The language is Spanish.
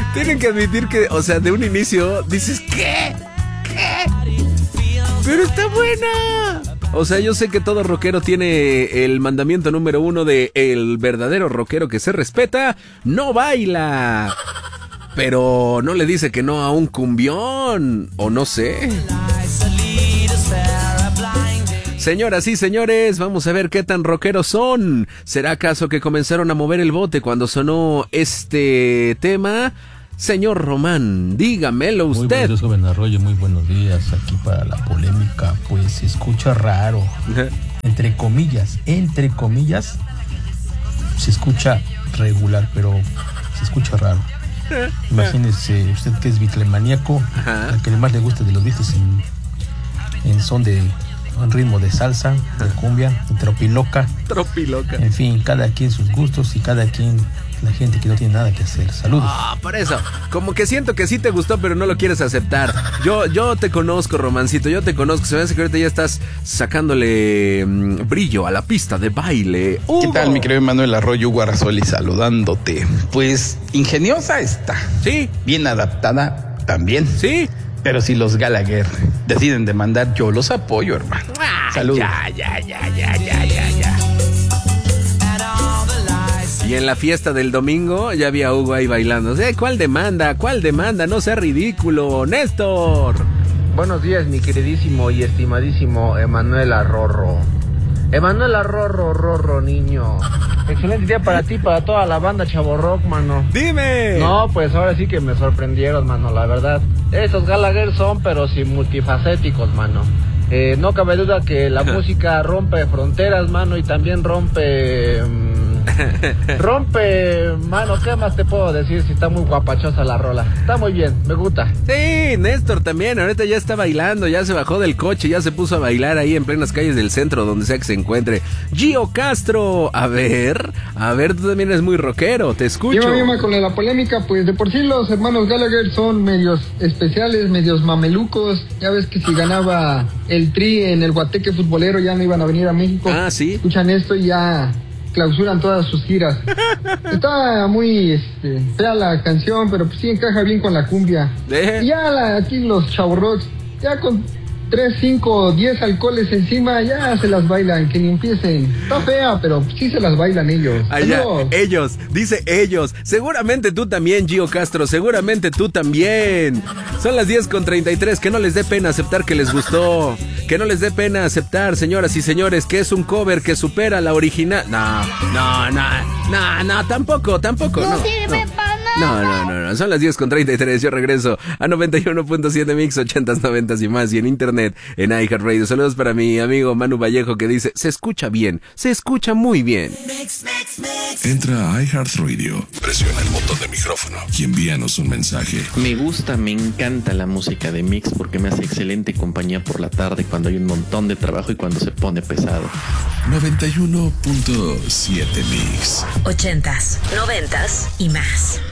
Tienen que admitir que, o sea, de un inicio dices, ¿qué? Pero está buena. O sea, yo sé que todo rockero tiene el mandamiento número 1 de el verdadero rockero que se respeta, no baila. Pero no le dice que no a un cumbión, o no sé. Señoras y señores, vamos a ver qué tan rockeros son. ¿Será acaso que comenzaron a mover el bote cuando sonó este tema? Señor Román, dígamelo usted. Muy buenos días, joven Arroyo, muy buenos días. Aquí para la polémica, pues se escucha raro. Entre comillas, se escucha regular, pero se escucha raro. Imagínese usted que es beatlemaníaco, al que más le gusta de los Beatles en son de un ritmo de salsa, de cumbia, de tropiloca. En fin, cada quien sus gustos y cada quien la gente que no tiene nada que hacer. Saludos. Por eso, como que siento que sí te gustó, pero no lo quieres aceptar. Yo te conozco, Romancito, yo te conozco. Se me hace que ahorita ya estás sacándole brillo a la pista de baile. ¿Qué tal, mi querido Manuel Arroyo Guarrazoli, saludándote? Pues ingeniosa está. Sí. Bien adaptada también. Sí. Pero si los Gallagher deciden demandar, yo los apoyo, hermano. Saludos. Ya. Y en la fiesta del domingo ya había Hugo ahí bailando. ¿Cuál demanda? No sea ridículo, Néstor. Buenos días, mi queridísimo y estimadísimo Emanuel Arrorro. Emanuel Arrorro, niño. Excelente día para ti, para toda la banda Chavo Rock, mano. ¡Dime! No, pues ahora sí que me sorprendieron, mano, la verdad. Esos Gallagher son, pero sí multifacéticos, mano. No cabe duda que la música rompe fronteras, mano, y también rompe, mano, ¿qué más te puedo decir si está muy guapachosa la rola? Está muy bien, me gusta. Sí, Néstor también, ahorita ya está bailando, ya se bajó del coche, ya se puso a bailar ahí en plenas calles del centro, donde sea que se encuentre. Gio Castro, a ver, tú también eres muy rockero, te escucho. Yo con la polémica, pues de por sí los hermanos Gallagher son medios especiales, medios mamelucos. Ya ves que si ganaba el Tri en el Guateque futbolero ya no iban a venir a México. Ah, sí. Escuchan esto y ya clausuran todas sus giras. Está muy fea la canción, pero pues sí encaja bien con la cumbia. Y ya aquí los chavorrocks, ya con 3, 5, 10 alcoholes encima, ya se las bailan, que ni empiecen. Está fea, pero sí se las bailan ellos. Allá, ellos, dice ellos. Seguramente tú también, Gio Castro, seguramente tú también. Son las 10:33, que no les dé pena aceptar que les gustó. Que no les dé pena aceptar, señoras y señores, que es un cover que supera la original. No, tampoco. No, son las 10:33, yo regreso a 91.7 Mix, 80s, 90s y más, y en internet, en iHeartRadio. Saludos para mi amigo Manu Vallejo, que dice, se escucha bien, se escucha muy bien. Entra a iHeartRadio, presiona el botón de micrófono y envíanos un mensaje. Me encanta la música de Mix porque me hace excelente compañía por la tarde cuando hay un montón de trabajo y cuando se pone pesado. 91.7 Mix. 80s, 90s y más.